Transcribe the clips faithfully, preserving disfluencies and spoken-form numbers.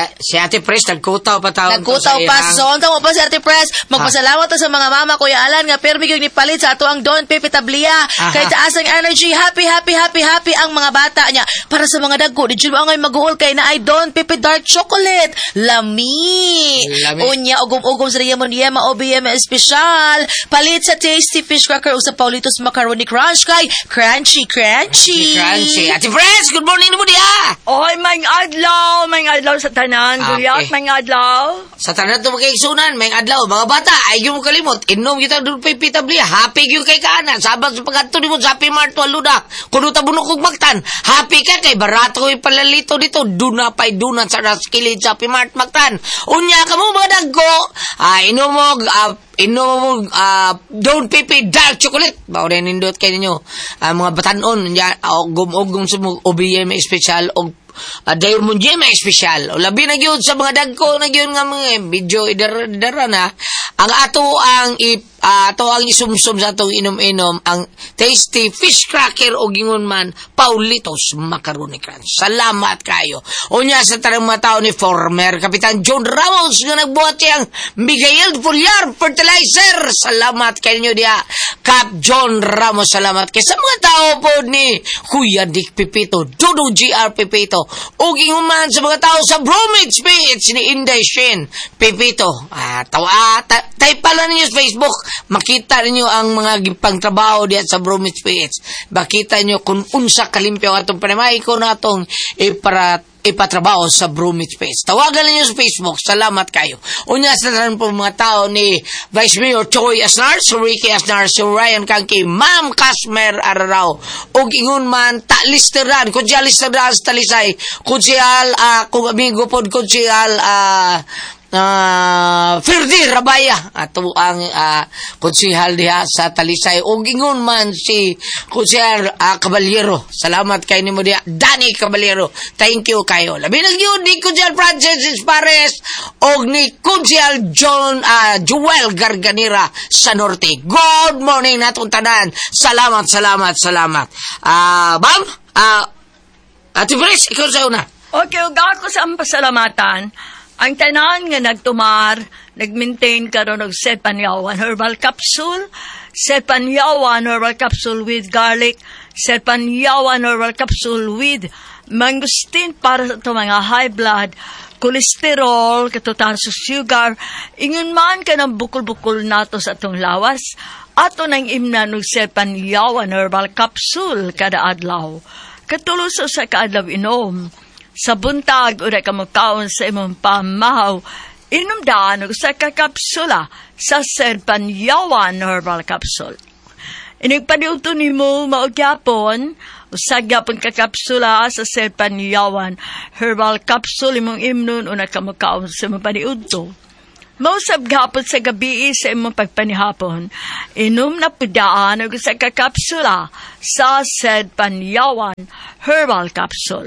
si Ate Pres, nagkutaw pa taon. Nagkutaw pa. So, ang tamo pa si Ate Pres, magpasalamat to sa mga mama, Kuya Alan, nga permi yung nipalit sa ato ang Don Pepe Tablia. Kay taas ang energy, happy, happy, happy, happy ang mga bata niya. Para sa mga dagko, di dyan ang mag-uol kay na ay Don Pepe Dark Chocolate. Lami. Lami. Unya, ugom-ugom sa Yema Yema O B M Special. Palit sa Tasty Fish Cracker o sa Paulitos Macaroni Crunch kay Crunchy, Crunchy. Crunchy. Ate Pres, good morning mo diya. Oy, may adlaw, may adlaw sa tanan. Guyat, may adlaw. Sa tanan to magkaigsunan, may adlaw. Mga bata, ay yung kalimot. Inom kita doon pa pitabli. Happy yung kay kaanan. Sabag sa pagkanto ni mo sa Happy Mart waluda. Kuno tabunok kong magtan. Happy ka kay barato ko yung palalito dito. Duna pa'y duna sa raskilid sa Happy Mart magtan. Unya ka mo mga dagko. Ah, inom mo, ah, inom mo, ah, Don Pepe Dark Chocolate. Bao rin nindot kayo ninyo. Ah, mga batanon. Ogom-ogom sa O B M Special o Uh, dahil mo dyan may espesyal. O labi na yun sa mga dagko na yun nga mga video idara na. Ang ato ang ip, uh, ato ang isumsum sa atong inom-inom ang Tasty Fish Cracker o gingon man Paulitos Macaroni Crunch. Salamat kayo. O niya sa tarang mga tao ni former Kapitan John Ramos nga nagbuhat siyang Miguel Foliar Fertilizer. Salamat kayo nyo diya. Cap John Ramos, salamat kayo. Sa mga tao po ni Kuya Dick Pipito, Dodo G R Pipito, o ginguman sa mga tao sa Bromwich Beach ni Inday Shin Pipito. Ah, tawa, ta, type pala ninyo sa Facebook. Makita ninyo ang mga gipang trabaho diyan sa Bromwich Beach. Makita ninyo kung unsa kalimpyo atong panamay ko na atong ipara ipatrabaho sa Bromwich Beach. Tawagan ninyo sa Facebook. Salamat kayo. Unya sa tanan po mga tao ni Vice Mayor Choi Asnar, si Ricky Asnar, si Ryan Kangki, Ma'am Kasmer Araraw, o ingon man talisteran, kunsiyal listeran sa Talisay, kunsiyal, uh, kung amigo po, kunsiyal, ah, uh, Uh, Ferdi Rabaya ato ang uh, konsihal diha sa Talisay o gingon man si Konsihal uh, Caballero. Salamat kay nimo diha Danny Caballero, thank you kayo. Labi na gyud ni Konsihal Francis Pares og ni Konsihal John uh, Joel Garganira sa Norte. Good morning natong tanan. Salamat, salamat, salamat. Ah, uh, bam? Ah, uh, Ate Pres, ikaw sa una. Okay, ug ako sa pasalamatan. Ang tanan nga nagtumar, nag-maintain karon og Sepanyawan Herbal Capsule, Sepanyawan Herbal Capsule with garlic, Sepanyawan Herbal Capsule with mangosteen para sa mga high blood, cholesterol, katutan sa sugar, ingon man ka ng bukol-bukol nato sa atong lawas, ato nang imnan og Sepanyawan Herbal Capsule kada adlaw. Katulos sa kaadlaw inom. Sa buntag, ura ka magkaon sa imong pamahaw, inumdaan o sa kakapsula sa Sepanyawan Herbal Capsule. Inigpaniuto ni mo maugyapon, o sa gyapon kakapsula sa Sepanyawan Herbal Capsule, imong imnon o nakamagkaon sa imong paniuto. Mausap gapon sa gabi sa imong pagpanihapon, inom na pidaan o sa kakapsula sa Sepanyawan Herbal Capsule.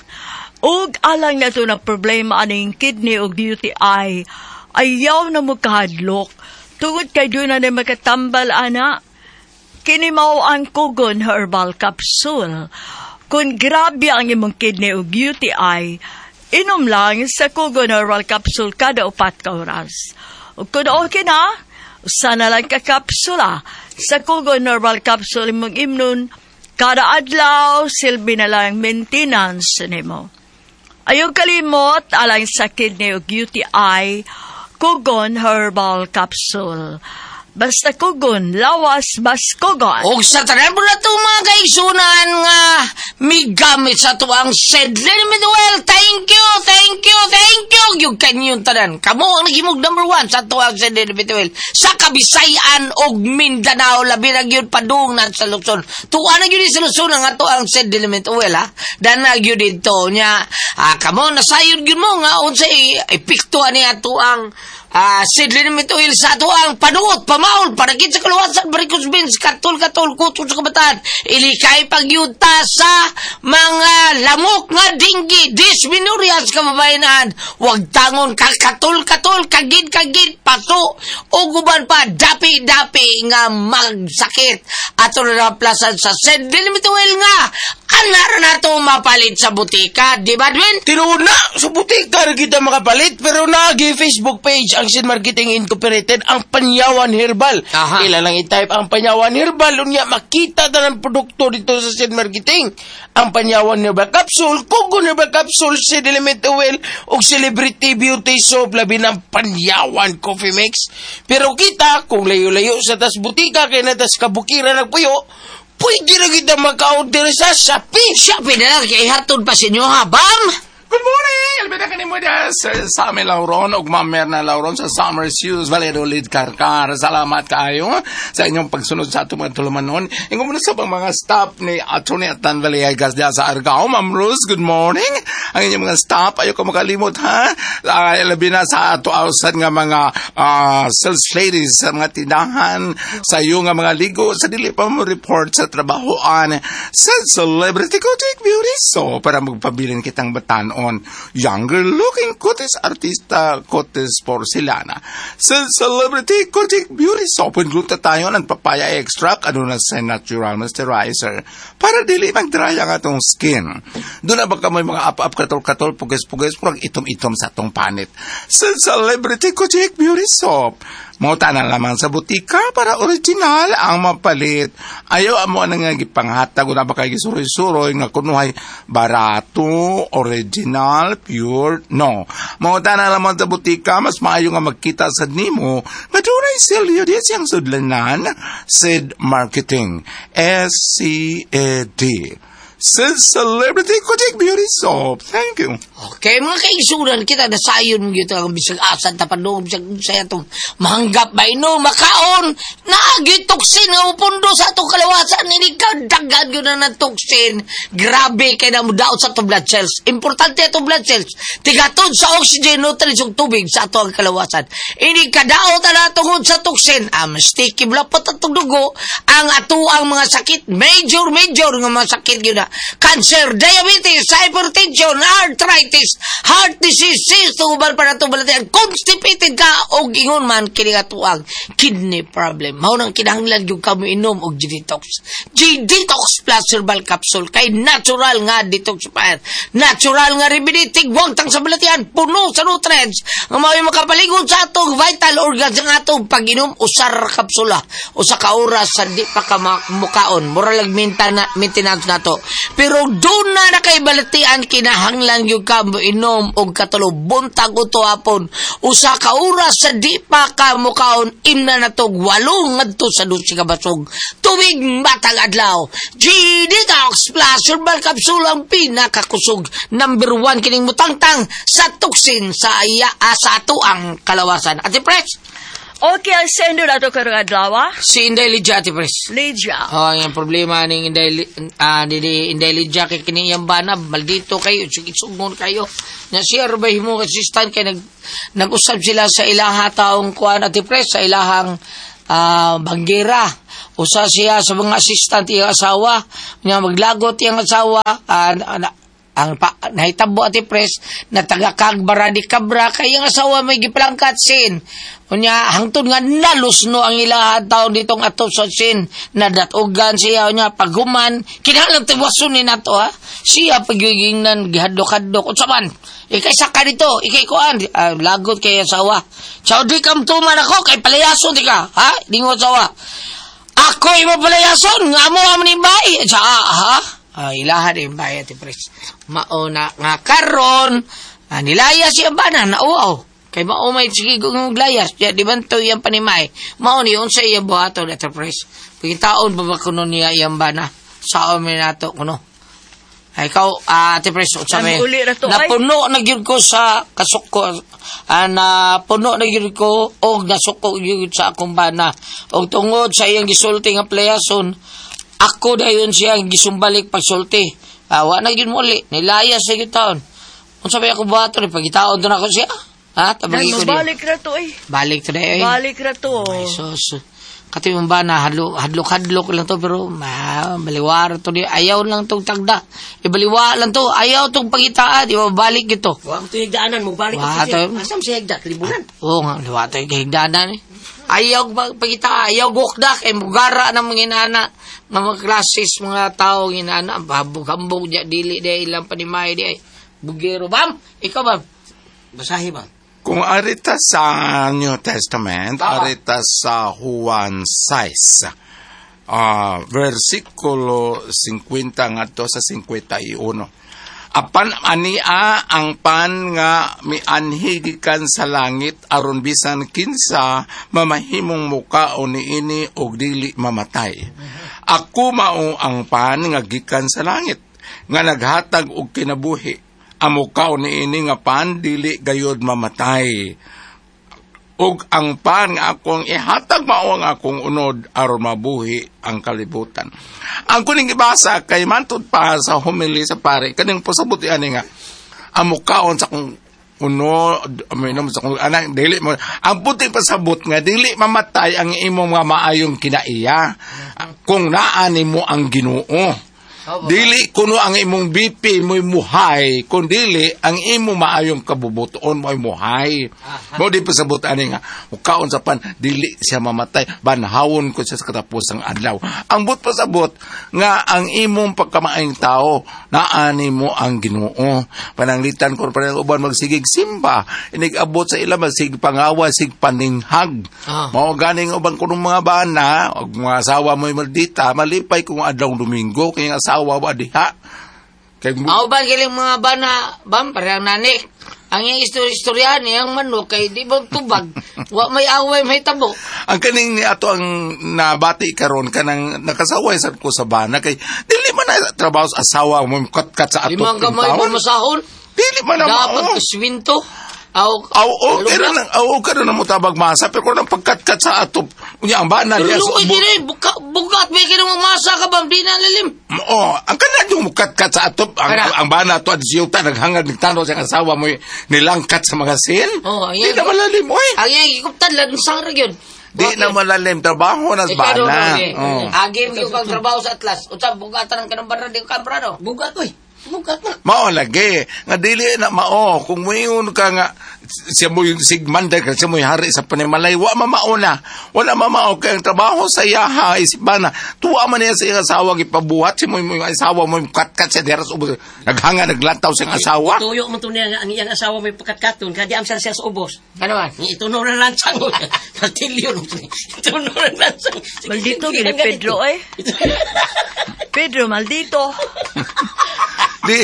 Ug alang na ito na problema aning kidney o U T I, ayaw na mo kahadlok. Tungod kay doon na na makatambal, ana. Kinimaw ang Kugon Herbal Capsule. Kung grabe ang imong kidney o U T I, inom lang sa Kugon Herbal Capsule kada upat ka oras. Ug kung okay na, sana lang ka kapsula sa Kugon Herbal Capsule imong imnon, kada adlaw silbi na lang maintenance nimo. Ayaw kalimot, alang sa kidney o U T I, Kugon Herbal Capsule. Basta Kugon, lawas bas Kugon. O sa tanan mo na ito mga kaigsunan nga may gamit sa ito ang Sedlin Midwell. Thank you, thank you, thank you. Yung kanyang tanan. Kamu ang nagimog number one sa ito ang Sedlin Midwell. Sa Kabisayan o Mindanao, labi na yun padung na sa Luzon. Tuwa na yun sa Luzon ang ito ang Sedlin Midwell, ha? Dan na yun dito niya. Ah, kamu, nasayod yun mo nga. Unsa ipiktuan niya ito ang Ah, uh, Sidlin Mituil sa ato ang panuot, pamaul, panagin sa kaluwasan, barikos bins, katol-katol, kuto sa kabataan, ilikay pagyuta sa mga lamok nga dinggi, dysmenorias kababayanan, wag tangon, kakatol-katol, kagid-kagid, paso, uguban pa, dapi-dapi nga magsakit, ato na naplasan sa Sidlin Mituil nga, Anara na ito mapalit sa butika, di ba, Edwin? Tinuna, sa butika na kita makapalit, pero nagi Facebook page ang Sin Marketing Incorporated, ang Panyawan Herbal. Aha. Kailan lang i-type ang Panyawan Herbal, unya makita na ng produkto dito sa Sin Marketing. Ang Panyawan Herbal Capsule, Kugo Herbal Capsule, Seed Element Oil, o Celebrity Beauty Soap, labi ng Panyawan Coffee Mix. Pero kita, kung layo-layo sa tas butika, kaya na tas kabukiran ng puyo, pwede na kita maka-order sa Shopee. Shopee na lang, kaya hatod pa sa inyo, ha, Bam? Good morning! Albeda ka ni mo da sa Sami Lauron o Mamer na Lauron sa Summer Shoes Valladolid Karkar. Salamat kayo sa inyong pagsunod sa atong mga tulumanon. Ingong muna sa pang mga staff ni Atty. Atan Valiagas diya sa Argao. Ma'am Rose, good morning. Ang inyong mga staff, ayaw ko makalimot ha. Uh, labi na sa ato outside nga mga uh, sales ladies sa mga tindahan, sa iyo nga mga ligo, sa dili pa mo report sa trabahoan sa Celebrity Kotik Beauty. So, para magpabilin kitang batanon. Younger looking cutis artista cutis porcelana. Sa Celebrity Kotik Beauty Soap and gluta tayo ng papaya extract ano na sa natural moisturizer para dili mag-dry ang atong skin. Doon na baka may mga up-up katol-katol pugis-pugis purang itom-itom sa atong panit. Sa Celebrity Kotik Beauty Soap mauta na lamang sa butika para original ang mapalit. Ayaw mo na nga gipanghatag o na ba kayo gisuroy-suroy nga kunuhay barato, original, pure, no. Mauta na lamang sa butika, mas maayo nga magkita sa nimo nga dunay silyo di siyang sudlanan, Seed Marketing, S C A D. Seed Celebrity Kotik Beauty Soap. Thank you. Okay, mga kaisuran kita, nasayon mo gito ang bisag asan tapadong, bisag saya itong mahanggap ba ino, makaon, nagitoksin nga upundo sa itong kalawasan, hindi ka dagad yun na ng toksin. Grabe, kaya na mo daot sa itong blood cells. Importante itong blood cells. Tigatod sa oxygen, nutrients yung tubig sa itong kalawasan. Hindi ka daot na tungod sa toksin. Ang sticky blapot at dugo, ang ato ang mga sakit, major, major nga mga sakit yun na. Cancer, diabetes, hypertension, arthritis, heart disease, tubal para tubalatian, constipated ka, o ingon man, kinigatuang kidney problem. Maunang kinahanglan yung kamo inom og G-Detox. G-Detox Plus Herbal Capsule, kay natural nga detoxifier. Natural nga remedy, tigwang tang sa balatian, puno sa nutrients. Ang mga makapaligod sa atong vital organs ang atong pag-inom, usar kapsula, o sa kauras, sa di pa ka mukaon. Muralag maintenance na to. Pero doon na nakaibalatian kinahanglan yung kamo inom o katulo buntag o tuapon usa ka oras sa di pa ka mukaon imna na to walong ngadto sa dutsi ka basog tubig matag adlaw. G-Detox Plus Herbal Capsule ang pinakakusog number one kining mutangtang sa tuksin sa iya sa ato ang kalawasan. Ate Pres, Okay, ang sendo na ito karong adlaw. si Inday Lydia, Ate Pres. Lydia. Oh, ang problema ning Inday ah ni Inday Lydia kay kini yang bana maldito kayo sugon kayo. Nya siya ba himo assistant kay nag nag-usab sila sa ilaha taong kuan Ate Pres sa ilahang ah banggera. Usa siya sa mga assistant iyang asawa nya maglagot iyang asawa ah, ang pa, nahitabo Ate Pres na taga-Kagbara di Cabra kay ang asawa may gipalangkat sin. Unya hangtod nga nalusno ang ilaha taon ditong ato sa sin nadatugan siya unya paghuman kinahanglan tiwason ni nato ha. Siya pagigingnan gihadlok-hadlok unsa man. Ikay saka dito, ikay kuan uh, lagot kay asawa. Saw di kam tuman ako kay palayason di ka, ha? Dingo asawa. Ako imo palayason nga amo am ni bay. Sa ha? Uh, ilaha din bayad Ate Pres. Mauna nga karon uh, nilaya siya ba na nauaw kay mao may sige kung layas di man to yang panimay mao ni unsa iya buhaton Ate Pres pagitaon pa ba kuno niya iyang bana sa amin nato kuno ay ikaw uh, Ate Pres unsa may napuno na gyud ko sa kasuko uh, na puno na gyud ko og nasuko gyud sa akong bana og tungod sa iyang gisulti nga playason ako dayon siya gisumbalik pagsulti. Awa na gyud muli, nilaya sa gyud taon. Unsa bay ako buhaton pagitaon do na ko siya? Ha? Tabagi ko di. Balik na to eh. Balik to na eh. Balik na to. Ay, sus. Kati mo ba na hadlo, hadlok-hadlok lang to pero ma, baliwara to di. Ayaw lang tong tagda. Ibaliwa lang to. Ayaw tong pagitaan. Di ba balik ito. Huwag ito higdaanan mo, balik Wa, ka to- Asam si higda, libunan. Oo nga, liwa to yung kahigdanan eh. Ayaw ba- pagitaan. Ayaw gukdak. Eh, mugara ng mga inana. Ng mga klasis, mga tao inana. Hambog-hambog diya. Dili diya ilang panimay diya. Bugero. Bam! Ikaw bam? Basahi ba? Kung arita sa New Testament, Tama. arita sa Juan six, uh, versikulo fifty nga to sa fifty-one. Apan ania ang pan nga mianhigikan sa langit aron bisan kinsa mamahimong muka o niini og dili mamatay. Ako mao ang pan nga gikan sa langit nga naghatag og kinabuhi. Amukaw ni ini nga pan dili gayod mamatay. Ug ang pan nga akong ihatag mao ang akong unod aron mabuhi ang kalibutan. Ang kuning ibasa kay mantud pa sa homily sa pare kaning pasabot ani nga amukaon sa kong unod aminom sa kong anak dili mo ang puti pasabot nga dili mamatay ang imong mga maayong kinaiya kung naani mo ang Ginoo. Dili kuno ang imong B P mo'y muhay, kung dili ang imong maayong kabubuton mo'y muhay. Mo di pasabot ani nga, mukaon sa pan dili siya mamatay, banhawon ko siya sa katapusang adlaw. Ang but pasabot nga ang imong pagkamaayong tao naani mo ang Ginoo. Pananglitan ko pa uban magsigig simba, inigabot sa ila magsig pangawa sig paninghag. Ah. Mao ganing uban kuno mga bana, og mga asawa mo'y maldita, malipay kung adlaw Domingo kay nga asawa ba diha. Kay Ako ba kiling mga bana, bam, parang nani. Ang yung istorya-istorya niyang manok kay di ba tubag. Wa may away, may tabo. ang kaning ni ato ang nabati karon kanang nakasaway sad ko sa bana kay dili man na trabaho sa asawa mo kat-kat sa ato. Limang gamay mo masahol. Dili man na Dapat mao. kaswinto. Aw, Aw, o, kaya na, aw, kaya na mo tabag masa, pero kung nang pagkat-kat sa atop, unya, ang bana niya, Luloy din eh, buka, bugat, may kinang mamasa ka ba, di na lalim. oh, ang kanan yung mukat-kat sa atop, ang, Kaya- ang bana to, at siyuta, naghangad, nagtano sa asawa mo, nilangkat sa mga sin. Oh, Di ayan. na malalim, oy. Ang yung ikuptan, ladong sang yun. Di na malalim, trabaho na sa bana. Oh. Agim yung kang trabaho sa atlas. Utsab, bugatan ang kanang barra, di ka brado. Bugat, oy. Bugat na. Mao lagi, nga dili na mao, kung mayon ka nga, siya mo yung sigmander, siya mo yung hari sa panimalay, wa mamao na. Wala mamao, kaya ang trabaho sa yaha, isipan na, tuwa man niya sa iyang asawa, ipabuhat, siya mo yung asawa mo, yung kat-kat siya, deras ubos, naghanga, naglantaw siyang asawa. Ituyo mo ito niya, ang iyang asawa may pagkat-katon, kadi am siya siya sa ubos. Ano man? Ituno na lansang. Martilyo. Ituno na lansang. Maldito, gini Pedro eh. Pedro, maldito. Di,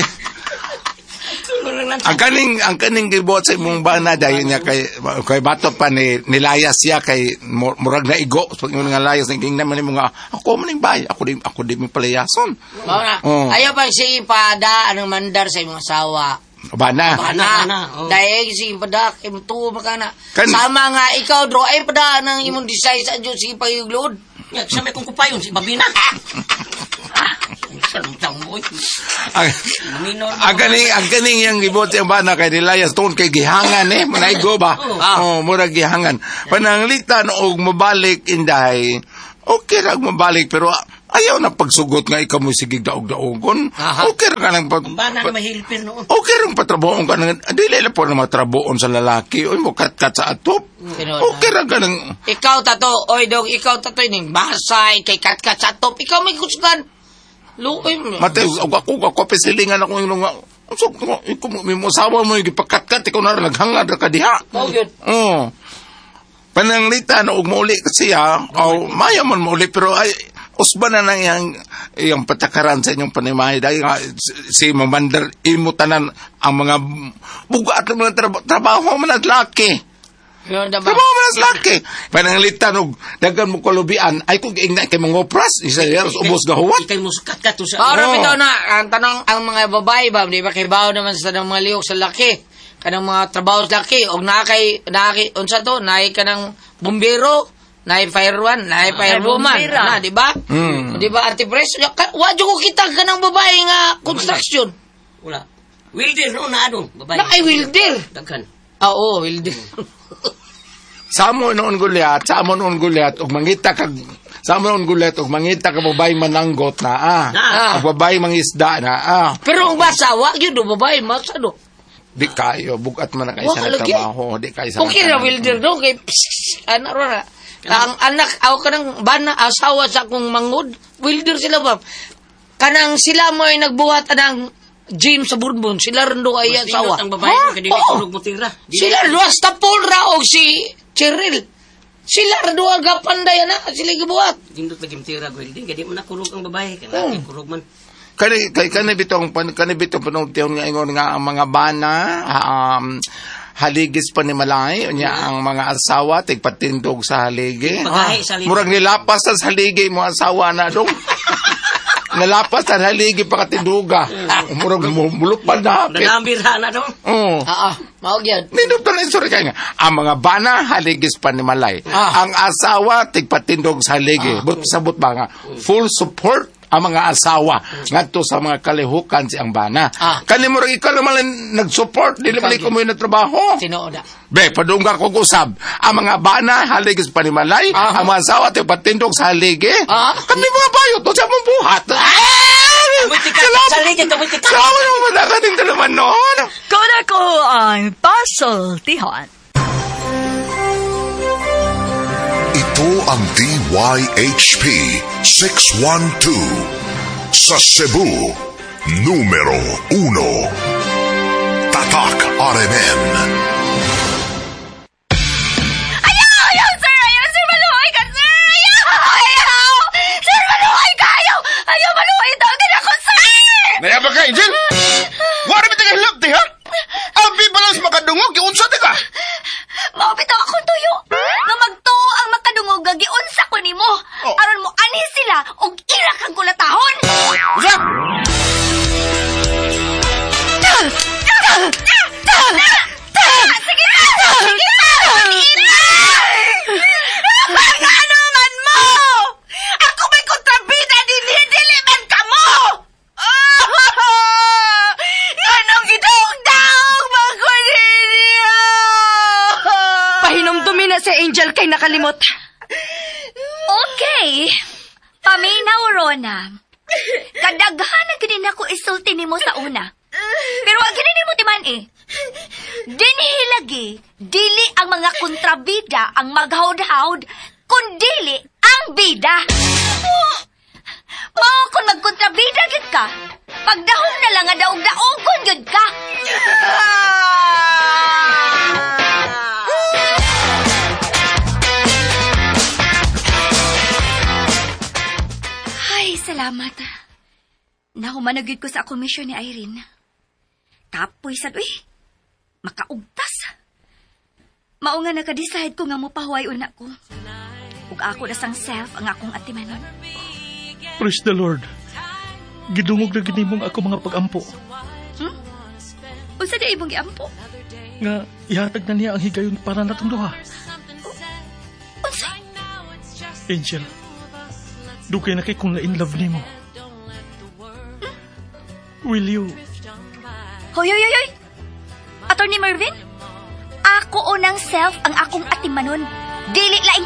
ang kaning ang kaning gibot sa imong bana dahil niya kay kay bato pa ni nilayas siya kay mu- murag na igo pag imong nga layas ning naman imong nga ako man ning bay ako di ako di mo palayason. Mao na. Oh. Ayaw pa si pada anong mandar sa imong asawa. Bana. Bana. Ana, oh. dahil si pada kim tuwa makana. Kan- Sama nga ikaw dro ay pada nang imong design sa Diyos si payuglod. Ya, sa may kong kupayon, si Babina. Ah, sa lutang mo, oy. ang, Minor. ang kaning ang kaning yang gibot sa bana kay nilayas tungod kay gihangan eh manaigo ba. Oh, murag gihangan. Pananglitan og mabalik inday. Okay ra mabalik pero ayaw na pagsugot nga ikaw mo sigig daog-daogon. Aha. Okay ra ka nang pag, Ang bana na mahilpir noon. okay rin patrabahoon ka nang, dili na po na matrabahoon sa lalaki, o mo kat-kat sa atop. Pero, Okay ra ka nang, Ikaw tato, oy dog, ikaw tato ning basay kay kat-kat sa top. Ikaw may kusgan. Luoy mo. Mateus, ako, ako, ako, pesilingan ako yung nga, so, ikaw mo, may masawa mo yung ipagkat-kat, ikaw na rin naghangad ra ka diha. Mao gyud. Oo. Pananglitan, og mauli ka siya, o maya man mauli, pero ay, usba na lang yung, yung patakaran sa inyong panimahay. Dahil nga, si Mamandar, imutanan ang mga bugat ng mga trab- trabaho man at laki. Yun na ba? Trabaho man at laki. Pananglitan, og dagan mo kalubian, ay kung ingna kay mga opras, isa years, ubos gahuwat. Ikay mo sukat-kat to sa... Para Oo. bitaw na, ang tanong, ang mga babae ba, di ba kibaw naman sa ng mga lihok sa laki. Kanang mga trabaho sa laki, o nakay, nakay, unsa to, nakay ka ng bumbero, nakay fireman, nakay firewoman, bumbira. na, di ba? Mm. Di ba, Arte Pres? Wadyo ko kita ka ng babae nga construction. Wala. Wilder noon na adong, babae. Na ay wilder. Daghan. Ah, oo, Wilder. Samo noon gulyat, samo noon gulyat, ug mangita kag samo noon gulyat ug mangita ka babay mananggot na ah. Ah. Ug babay mangisda na ah. Pero ang basawa, yun do, babae, masado. Di kayo bugat man na kay Wah, sa lagi. trabaho, di kay sa. Okay na, Wilder, no? Kay, psst, ano ra. Ang anak, ako kanang bana, asawa sa akong mangod. Wilder sila ba? Kanang sila mo ay nagbuhat ng gym sa Bourbon. Sila rin do ay asawa. Ang babae Ha? ko kadi Oo. kurog mo tira. Sila do, hasta Paul Rao, si Cheryl. Sila rin do, agapanday na. Sila gibuhat. Dindot lagi tira welding kadi mo na kurog ang babae Oh. kana kurog man. Kani kay kani bitong pan kani bitong panugtiyon nga ingon nga ang mga bana um haligis pa ni Malay unya ang mga asawa tigpatindog sa haligi. Pagahi sa haligi. Murag nilapas sa haligi mo asawa na dong. Nalapas sa haligi pa katinduga. Murag mulupad na hapit. Nagambira na dong. Oo. Ah, ah, maog yan. Nindot na lang sorry kaya nga. Ang mga bana, haligis pa ni Malay. Ah. Ang asawa, tigpatindog sa haligi. But sabot ba nga, full support ang mga asawa ngadto sa mga kalihukan si ang bana. Ah. Kani mo rin ikaw naman nag-support, dili man ko mo yung trabaho. Tinooda. Be, padungga ko kusab. Ang mga bana, haligis pa ni Malay. Ah. Ang mga asawa, tigpatindog sa haligi. Ah. Kami mga bayo, to sa mong buhat. Butika sa haligi to butika. Salamat mo madakating ka naman noon. Kung ako ang puzzle, tihan. Ito ang D Y H P six one two sa Cebu, numero uno. Tatak R M N. Ayaw! Ayaw, sir! Ayaw, sir! Maluhay ka, sir! Ayaw! Ayaw! Sir, maluhay ka! Ayaw! Ayaw, maluhay daw din ako, sir! Naya ba ka, Angel? Wari ba tayo hilap, ti ha? Abi balas makadungog, iunsa ti ka? Maupit ako tuyo. Nga magtuo ang makadungog nga giunsa ko nimo. Oh. Aron mo ani sila og ira kang kulatahon. Usa? Sige na! Sige na! Ira! Ano man mo? Ako may kontrabida dili-dili man ka mo! Anong gidong-daong magkuniniya? Pahinomdumi na si Angel kay nakalimot. Okay. Paminaw, Rona. Kadaghan na ginin ako isulti nimo sa una. Pero wag ginin mo timan eh. Dinhi lagi, dili ang mga kontrabida ang maghawd-hawd, kundili ang bida. Mao kung magkontrabida gid ka, pagdahom na lang nga daog-daogon gid ka. Ay, salamat. Nahumanagid ko sa komisyon ni Irene. Kapoy sad, uy. Makaugtas. Mao nga nakadecide ko nga mopahuway una ko. Ug ako na sang self ang akong atimanon. Praise the Lord. Gidungog na ginimong ako mga pagampo. Hmm? Unsa di imong giampo? Nga ihatag na niya ang higayon para natong duha. Unsa? Angel, dugay na kay kung na in love nimo. Will you? Hoy, hoy, hoy, hoy! Attorney Mervin? Ako unang self ang akong atimanon. Dili laing